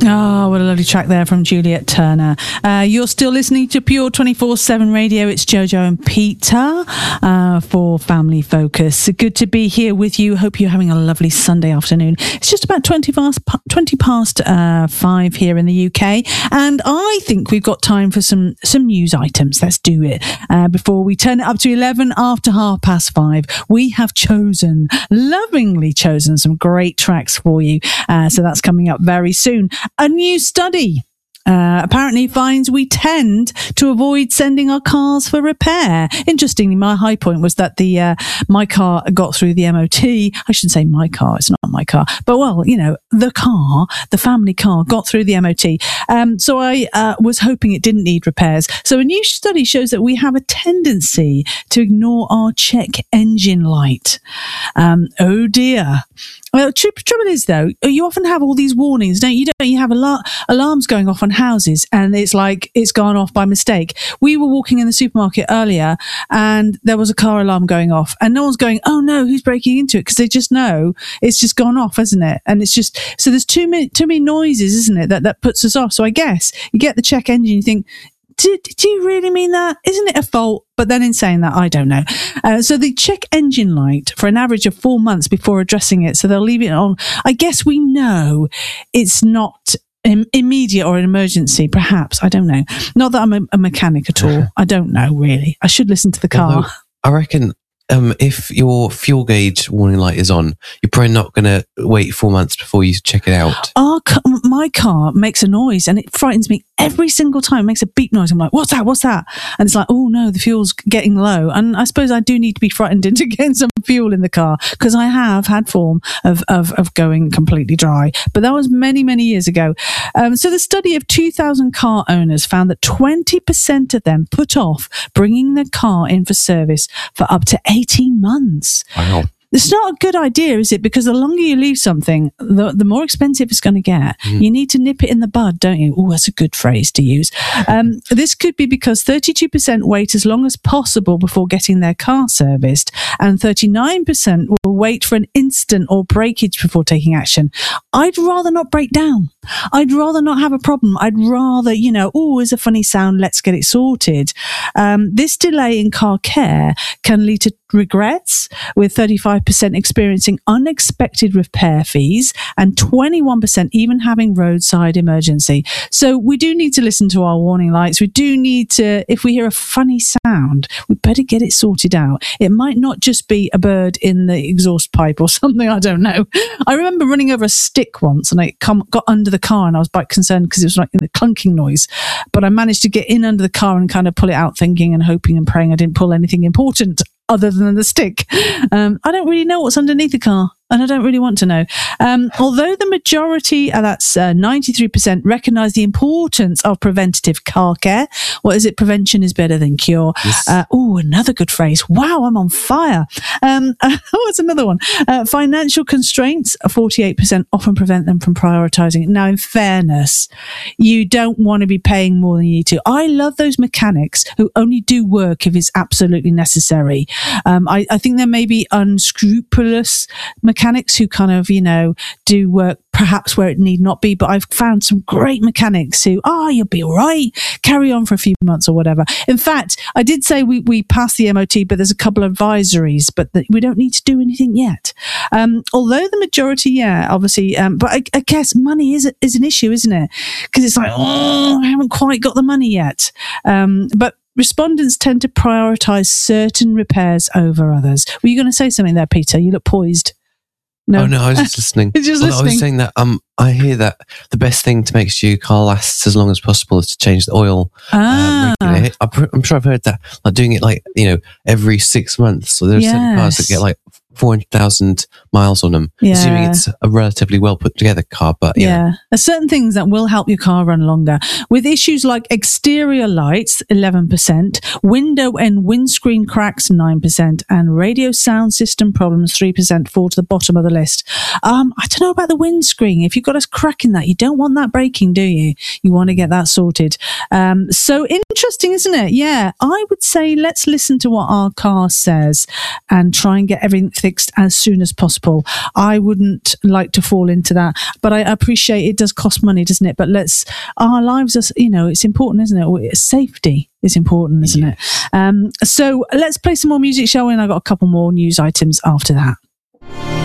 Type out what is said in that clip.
Oh, what a lovely track there from Juliet Turner. You're still listening to Pure 24/7 Radio. It's Jojo and Peter for Family Focus. Good to be here with you. Hope you're having a lovely Sunday afternoon. It's just about 20 past 5 here in the UK, and I think we've got time for some news items. Let's do it. Before we turn it up to 11 after 5:30, we have lovingly chosen some great tracks for you. So that's coming up very soon. A new study apparently finds we tend to avoid sending our cars for repair. Interestingly, my high point was that my car got through the MOT. I shouldn't say my car, it's not my car, but well, the family car got through the MOT. So I was hoping it didn't need repairs. So a new study shows that we have a tendency to ignore our check engine light. Oh dear. Well, trouble is though, you often have all these warnings, don't you? You have alarms going off on houses, and it's like it's gone off by mistake. We were walking in the supermarket earlier, and there was a car alarm going off, and no one's going, "Oh no, who's breaking into it?" Because they just know it's just gone off, isn't it? And it's just so there's too many noises, isn't it? That puts us off. So I guess you get the check engine, you think, do you really mean that? Isn't it a fault? But then in saying that, I don't know. So the check engine light for an average of 4 months before addressing it. So they'll leave it on. I guess we know it's not immediate or an emergency, perhaps. I don't know. Not that I'm a mechanic at all. I don't know, really. I should listen to the car. Although, I reckon if your fuel gauge warning light is on, you're probably not going to wait 4 months before you check it out. My car makes a noise and it frightens me every single time. It makes a beep noise. I'm like, what's that? And it's like, oh no, the fuel's getting low. And I suppose I do need to be frightened into getting some fuel in the car, because I have had form of going completely dry. But that was many, many years ago. So the study of 2,000 car owners found that 20% of them put off bringing their car in for service for up to 18 months. Wow. It's not a good idea, is it? Because the longer you leave something, the more expensive it's going to get. You need to nip it in the bud, don't you? Oh, that's a good phrase to use. This could be because 32% wait as long as possible before getting their car serviced, and 39% will wait for an incident or breakage before taking action. I'd rather not break down. I'd rather not have a problem. I'd rather, there's a funny sound, let's get it sorted. This delay in car care can lead to regrets, with 35% experiencing unexpected repair fees and 21% even having roadside emergency. So we do need to listen to our warning lights. We do need to, if we hear a funny sound, we better get it sorted out. It might not just be a bird in the exhaust pipe or something, I don't know. I remember running over a stick once, and it got under the car, and I was quite concerned because it was like the clunking noise. But I managed to get in under the car and kind of pull it out, thinking and hoping and praying I didn't pull anything important other than the stick. I don't really know what's underneath the car, and I don't really want to know. Although the majority, that's 93%, recognise the importance of preventative car care. What is it? Prevention is better than cure. Yes. Another good phrase. Wow, I'm on fire. What's another one? Financial constraints, 48% often prevent them from prioritising. Now, in fairness, you don't want to be paying more than you need to. I love those mechanics who only do work if it's absolutely necessary. I think there may be unscrupulous mechanics who kind of, do work perhaps where it need not be, but I've found some great mechanics who, you'll be all right, carry on for a few months or whatever. In fact, I did say we passed the MOT, but there's a couple of advisories, but we don't need to do anything yet. Although the majority, obviously, but I guess money is an issue, isn't it? Because it's like, I haven't quite got the money yet. But respondents tend to prioritise certain repairs over others. Were you going to say something there, Peter? You look poised. No. Oh no, I was just listening. Just listening. I was saying that I hear that the best thing to make sure your car lasts as long as possible is to change the oil regularly. I'm sure I've heard that, like doing it every 6 months. So there are certain cars that get 400,000 miles on them, assuming it's a relatively well put together car. But there's certain things that will help your car run longer. With issues like exterior lights, 11%, window and windscreen cracks, 9%, and radio sound system problems, 3%, fall to the bottom of the list. I don't know about the windscreen. If you've got a crack in that, you don't want that breaking, do you? You want to get that sorted. So interesting, isn't it? Yeah, I would say let's listen to what our car says and try and get everything fixed as soon as possible. I wouldn't like to fall into that, but I appreciate it does cost money, doesn't it? But our lives are, it's important, isn't it? Safety is important, isn't it? So let's play some more music, shall we? And I've got a couple more news items after that.